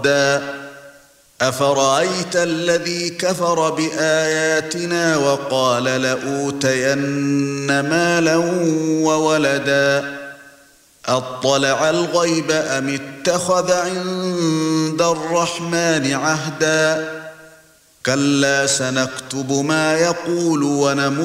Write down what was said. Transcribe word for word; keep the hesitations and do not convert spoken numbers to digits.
أفرأيت الذي كفر بآياتنا وقال لأوتين مالا وولدا أطلع الغيب أم اتخذ عند الرحمن عهدا كلا سنكتب ما يقول ونمد